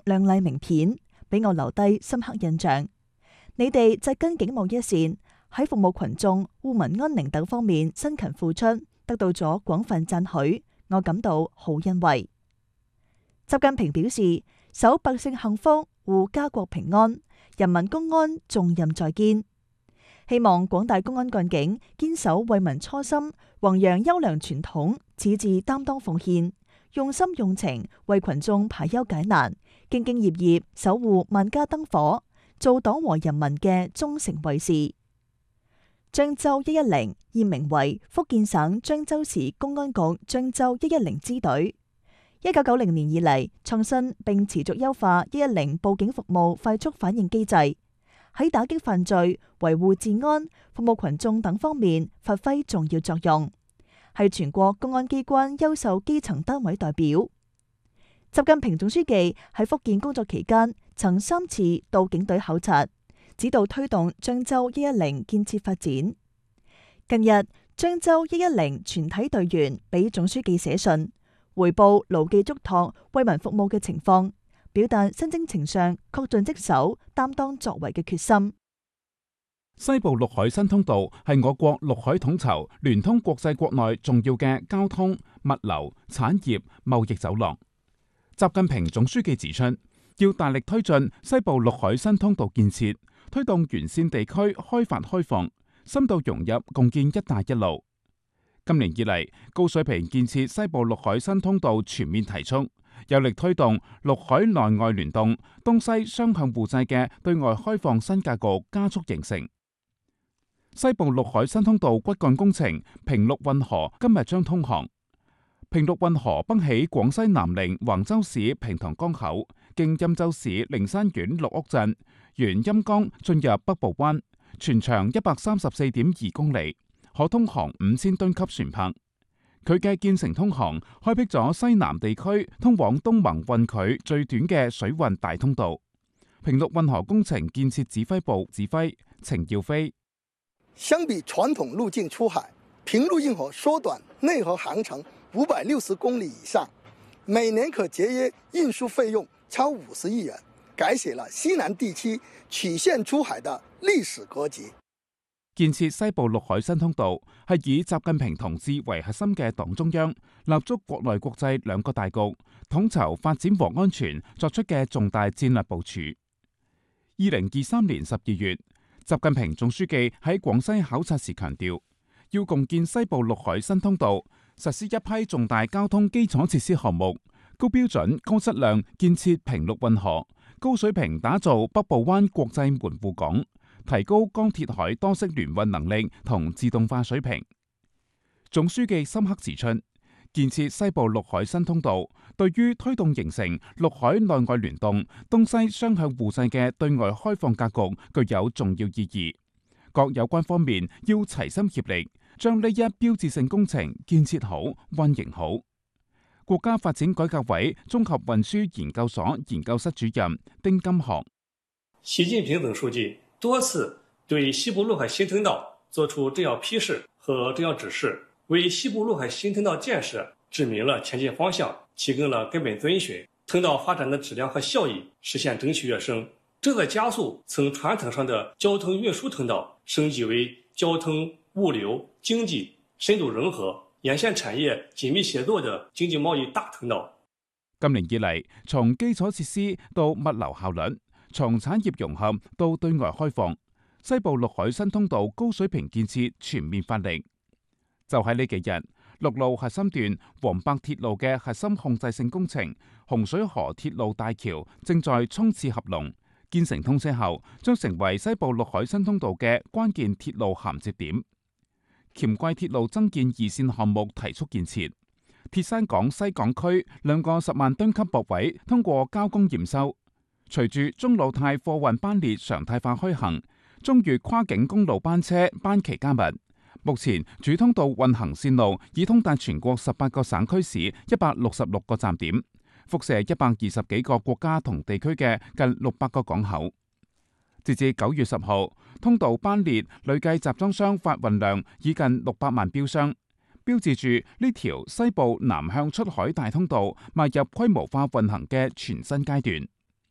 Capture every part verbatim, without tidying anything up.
亮麗名片，俾我留低深刻印象。你哋紮根警務一線，喺服務群眾、護民安寧等方面辛勤付出，得到咗廣泛讚許，我感到好欣慰。習近平表示，守百姓幸福，護家國平安，人民公安重任在肩。希望廣大公安幹警堅守為民初心，弘揚優良傳統，矢志擔當奉獻，用心用情為群眾排憂解難，兢兢業業守護萬家燈火，做黨和人民嘅忠誠衛士。漳州一一零現名為福建省漳州市公安局漳州一一零支隊。一九九零年以嚟，創新並持續優化一一零報警服務快速反應機制，喺打擊犯罪、維護治安、服務群眾等方面發揮重要作用，係全國公安機關優秀基層單位代表。習近平總書記喺福建工作期間，曾三次到警隊考察，指導推動漳州一一零建設發展。近日，漳州一一零全體隊員俾總書記寫信，回報牢記囑託、為民服務嘅情況，表達新征程上恪盡職守、擔當作為嘅決心。 西部陸海新通道係我國陸海統籌，聯通國際國內重要嘅交通、物流、產業、貿易走廊。習近平總書記指出，要大力推進西部陸海新通道建設，推動沿線地區開發開放，深度融入共建“一帶一路”。今年以嚟，高水平建設西部陸海新通道全面提速，有力推動陸海內外聯動、東西雙向互濟嘅對外開放新格局加速形成。西部陸海新通道骨幹工程平陸運河今日將通航。平陸運河北起廣西南寧橫州市平塘江口，經欽州市靈山縣綠屋鎮，沿欽江進入北部灣，全長一百三十四點二公里，可通航五千噸級船舶。佢嘅建成通航，開闢咗西南地區通往東盟運距最短嘅水運大通道。平陸運河工程建設指揮部指揮程耀飛： 相比傳統路徑出海，平陸運河縮短內河航程五百六十公里以上，每年可節約運輸費用超五十億元，改寫了西南地區曲線出海的歷史格局。 建設西部陸海新通道係以習近平同志為核心嘅黨中央立足國內國際兩個大局，統籌發展和安全作出嘅重大戰略部署。二零二三年十二月，習近平總書記喺廣西考察時強調，要共建西部陸海新通道，實施一批重大交通基礎設施項目，高標準、高質量建設平陸運河，高水平打造北部灣國際門戶港，提高江鐵海多式聯運能力同自動化水平。總書記深刻指出，建設西部陸海新通道，對於推動形成陸海內外聯動、東西雙向互濟嘅對外開放格局具有重要意義。各有關方面要齊心協力，將呢一標誌性工程建設好、運營好。國家發展改革委綜合運輸研究所研究室主任丁金學： 習近平總書記多次對西部陸海新通道作出重要批示和重要指示，為西部陸海新通道建設指明了前進方向，提供了根本遵循，通道發展的質量和效益實現整體躍升，正在加速從傳統上的交通運輸通道升級為交通物流經濟深度融合、沿線產業緊密協作的經濟貿易大通道。 今年以嚟，從基礎設施到物流效率，從產業融合到對外開放，西部陸海新通道高水平建設全面發力。就喺呢幾日，陸路核心段黃白鐵路嘅核心控制性工程洪水河鐵路大橋正在衝刺合龍，建成通車後將成為西部陸海新通道嘅關鍵鐵路銜接點。黔桂鐵路增建二線項目提速建設，鐵山港西港區兩個十萬噸級駁位通過交工驗收。隨住中老泰貨運班列常態化開行，中越跨境公路班車班期加密。目前主通道運行線路已通達全國十八個省區市一百六十六個站點，輻射一百二十幾個國家同地區嘅近六百個港口。截至九月十號，通道班列累計集裝箱發運量已近六百萬標箱，標誌住呢條西部南向出海大通道邁入規模化運行嘅全新階段。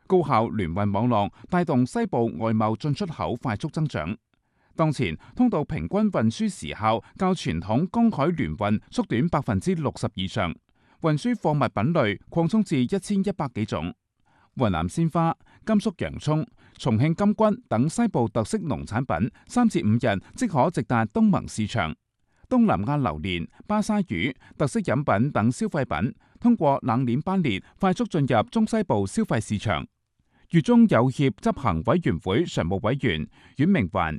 高效聯運網絡帶動西部外貿進出口快速增長。當前通道平均運輸時效較傳統公海聯運縮短百分之六十以上，運輸貨物品類擴充至一千一百幾種。雲南鮮花、甘肅洋蔥、重慶金軍等西部特色農產品三至五日即可直達東盟市場。東南亞榴蓮、巴沙魚、特色飲品等消費品通過冷鏈班列快速進入中西部消費市場。粵中友協執行委員會常務委員阮明環。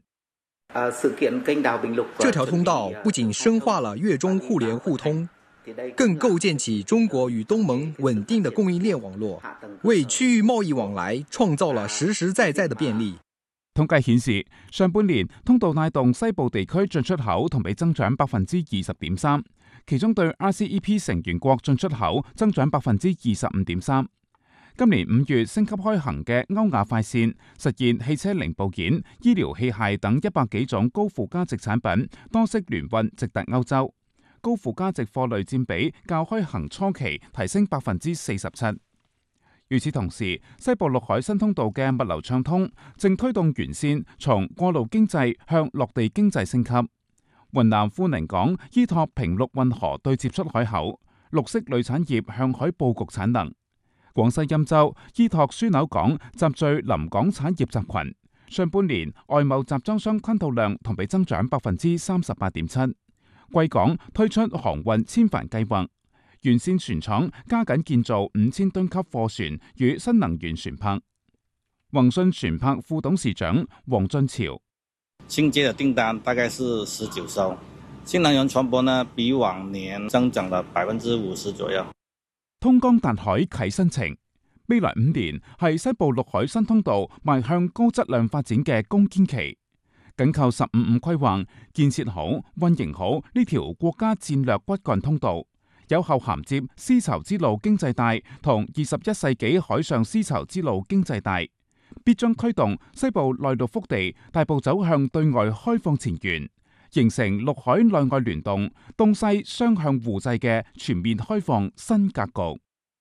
這條通道不僅深化了粵中互聯互通，更構建起中國與東盟穩定的供應鏈網絡，為區域貿易往來創造了實實在在的便利。 統計顯示，上半年通道帶動西部地區進出口同比增長百分之二十點三，其中對 R C E P 成員國進出口增長百分之二十五點三。今年五月升級開行嘅歐亞快線，實現汽車零部件、醫療器械等一百幾種高附加值產品多式聯運直達歐洲，高附加值貨類佔比較開行初期提升百分之四十七。與此同時，西部陸海新通道嘅物流暢通，正推動沿線從過路經濟向陸地經濟升級。雲南富寧港依託平陸運河對接出海口，綠色鋁產業向海佈局產能。廣西欽州依託樞紐港集聚臨港產業集群，上半年外貿集裝箱吞吐量同比增長百分之三十八點七。貴港推出航運千帆計劃，沿線船廠加緊建造五千噸級貨船與新能源船舶。宏信船舶副董事長黃俊潮： 新接的訂單大概是十九艘，新能源船舶呢比往年增長了百分之五十左右。 通江達海啟新程，未來五年係西部陸海新通道邁向高質量發展嘅攻堅期。緊扣十五五規劃，建設好、運營好呢條國家戰略骨幹通道，有效銜接絲綢之路經濟帶同二十一世紀海上絲綢之路經濟帶，必將驅動西部內陸腹地大步走向對外開放前沿，形成陸海內外聯動、東西雙向互濟嘅全面開放新格局。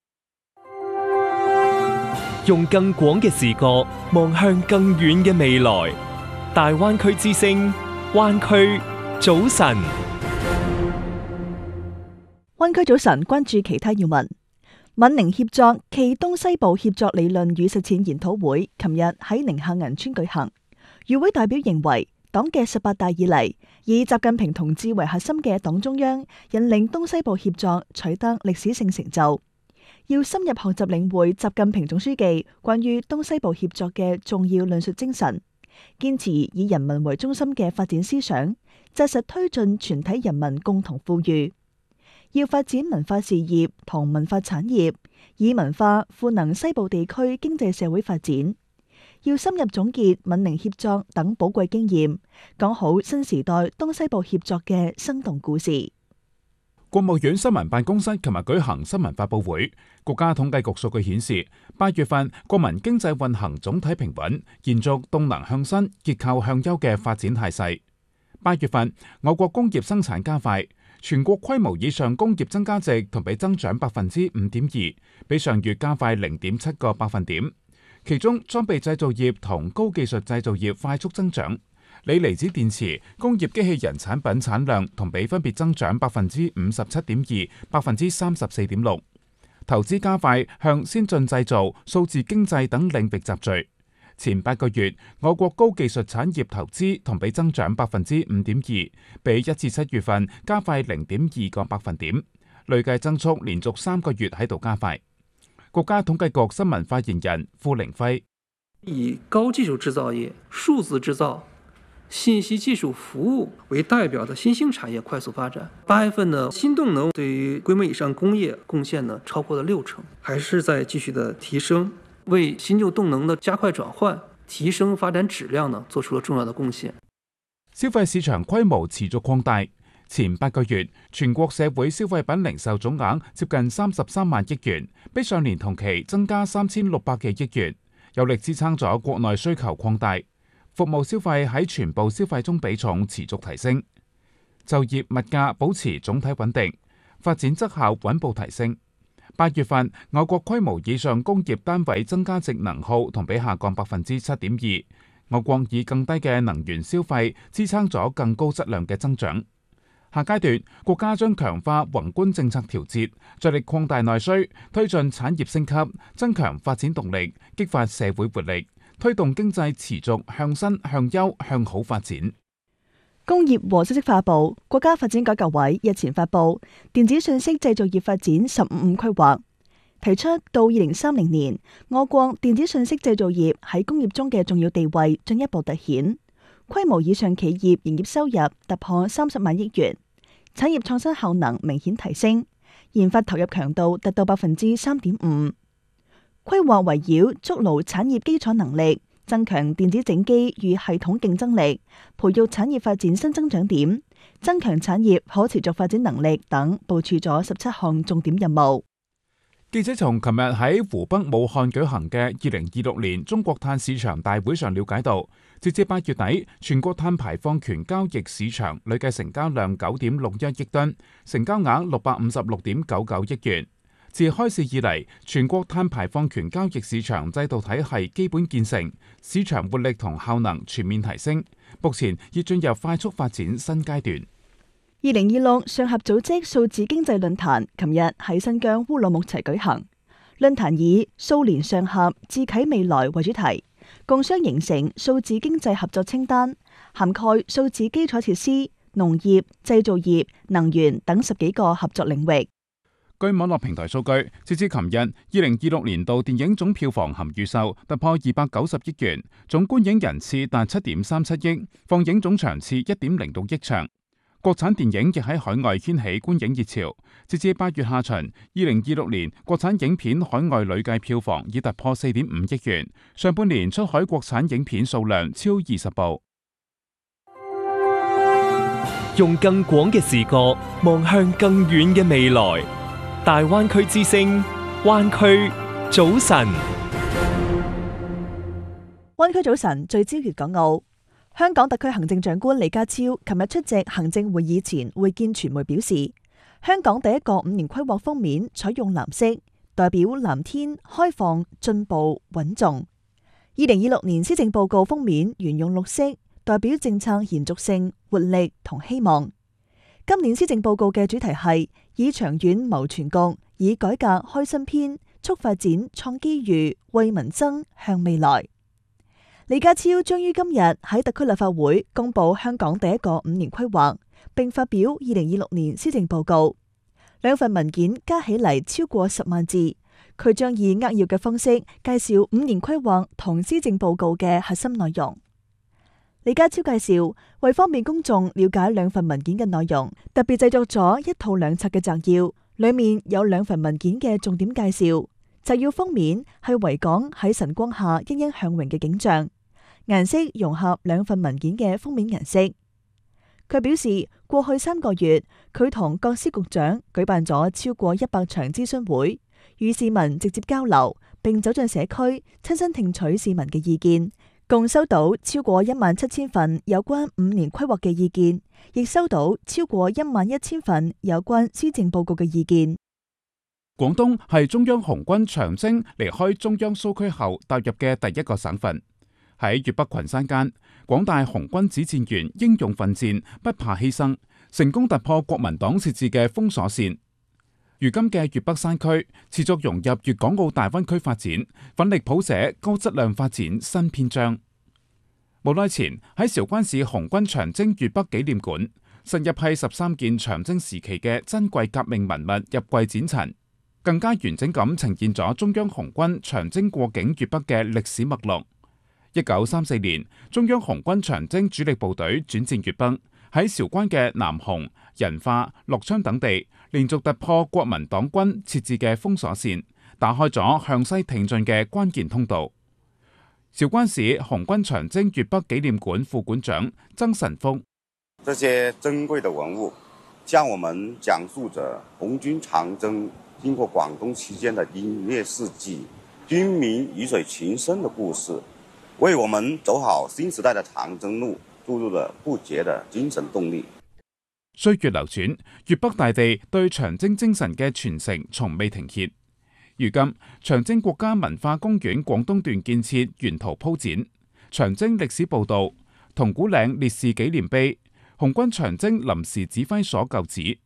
用更廣嘅視角望向更遠嘅未來。大灣區之聲，灣區早晨。 灣區早晨，關注其他要聞。閩寧協作暨東西部協作理論與實踐研討會，琴日喺寧夏銀川舉行。與會代表認為，黨嘅十八大以嚟，以習近平同志為核心嘅黨中央，引領東西部協作取得歷史性成就。要深入學習領會習近平總書記關於東西部協作嘅重要論述精神，堅持以人民為中心嘅發展思想，紮實推進全體人民共同富裕。要發展文化事業同文化產業，以文化賦能西部地區經濟社會發展。要深入總結閩寧協作等寶貴經驗，講好新時代東西部協作嘅生動故事。 國務院新聞辦公室琴日舉行新聞發佈會，國家統計局數據顯示，八月份國民經濟運行總體平穩，延續動能向新、結構向優嘅發展態勢。八月份我國工業生產加快，全國規模以上工業增加值同比增長百分之五點二，比上月加快零點七個百分點。其中裝備製造業同高技術製造業快速增長。鋰離子電池、工業機器人產品產量同比分別增長百分之五十七點二、百分之三十四點六。投資加快向先進製造、數字經濟等領域集聚。前八個月，我國高技術產業投資同比增長百分之五點二，比一至七月份加快零點二個百分點。累計增速連續三個月喺度加快。國家統計局新聞發言人傅凌輝： 以高技術製造業、數字製造、信息技術服務為代表的新興產業快速發展。八月份呢，新動能對於規模以上工業貢獻呢超過了六成，還是在繼續的提升，為新舊動能的加快轉換、提升發展質量呢做出了重要的貢獻。 消費市場規模持續擴大，前八個月全國社會消費品零售總額接近三十三萬億元，比上年同期增加三千六百幾億元，有力支撐咗國內需求擴大。服務消費喺全部消費中比重持續提升，就業物價保持總體穩定，發展質效穩步提升。 八月份，我國規模以上工業單位增加值能耗同比下降百分之七點二。我國以更低嘅能源消費支撐咗更高質量嘅增長。下階段，國家將強化宏觀政策調節，着力擴大內需，推進產業升級，增強發展動力，激發社會活力，推動經濟持續向新、向優、向好發展。 工業和信息化部、國家發展改革委日前發布電子信息製造業發展十五五規劃，提出到二零三零年，我國電子信息製造業喺工業中嘅重要地位進一步凸顯，規模以上企業營業收入突破三十萬億元。產業創新效能明顯提升，研發投入強度達到百分之三點五。規劃圍繞築牢產業基礎能力，增強電子整機與系統競爭力，培育產業發展新增長點，增強產業可持續發展能力等，部署咗十七項重點任務。 記者從琴日喺湖北武漢舉行嘅二零二六年中國碳市場大會上了解到，截至八月底，全國碳排放權交易市場累計成交量九點六一億噸，成交額六百五十六點九九億元。自開市以嚟，全國碳排放權交易市場制度體系基本建成，市場活力同效能全面提升，目前已進入快速發展新階段。 二零二六上合組織數字經濟論壇琴日喺新疆烏魯木齊舉行，論壇以數年上合，智啟未來為主題，共商形成數字經濟合作清單，涵蓋數字基礎設施、農業、製造業、能源等十幾個合作領域。 據網絡平台數據，截至琴日，二零二六年度電影總票房含預售突破二百九十億元，總觀影人次達七點三七億，放映總場次一點零六億場。國產電影亦喺海外掀起觀影熱潮。截至八月下旬，二零二六年國產影片海外累計票房已突破四點五億元。上半年出海國產影片數量超二十部。 用更廣嘅視角望向更遠嘅未來。大灣區之聲，灣區早晨。 灣區早晨聚焦粵港澳。香港特區行政長官李家超琴日出席行政會議前會見傳媒表示，香港第一個五年規劃封面採用藍色，代表藍天、開放、進步、穩重。二零二六年施政報告封面沿用綠色，代表政策延續性、活力同希望。今年施政報告嘅主題係以長遠謀全局，以改革開新篇，促發展創機遇，為民爭向未來。李家超將於今日喺特區立法會公布香港第一個五年規劃，並發表二零二六年施政報告。兩份文件加起嚟超過十萬字，佢將以扼要嘅方式介紹五年規劃同施政報告嘅核心內容。李家超介紹，為方便公眾了解兩份文件嘅內容，特別製作咗一套兩冊嘅摘要，裏面有兩份文件嘅重點介紹。摘要封面係維港喺晨光下欣欣向榮嘅景象，顏色融合兩份文件嘅封面顏色。佢表示，過去三個月，佢同各司局長舉辦咗超過一百場諮詢會，與市民直接交流，並走進社區，親身聽取市民嘅意見。共收到超過一萬七千份有關五年規劃嘅意見，亦收到超過一萬一千份有關施政報告嘅意見。 廣東係中央紅軍長征離開中央蘇區後踏入嘅第一個省份。喺粵北群山間，廣大紅軍指戰員英勇奮戰，不怕犧牲，成功突破國民黨設置嘅封鎖線。如今嘅粵北山區持續融入粵港澳大灣區發展，奮力譜寫高質量發展新篇章。無耐前喺韶關市紅軍長征粵北紀念館，新一批十三件長征時期嘅珍貴革命文物入櫃展陳，更加完整咁呈現咗中央紅軍長征過境粵北嘅歷史脈絡。一九三四年，中央紅軍長征主力部隊轉戰粵北，喺韶關嘅南雄、仁化、樂昌等地，連續突破國民黨軍設置嘅封鎖線，打開咗向西挺進嘅關鍵通道。韶關市紅軍長征粵北紀念館副館長曾神福： 這些珍貴的文物，向我們講述着紅軍長征經過廣東期間的英烈事蹟、軍民魚水情深的故事，為我們走好新時代的長征路注入了不竭的精神動力。 歲月流轉，粵北大地對長征精神嘅傳承從未停歇。 如今，長征國家文化公園廣東段建設沿途鋪展，長征歷史報道、銅鼓嶺烈士紀念碑、紅軍長征臨時指揮所舊址、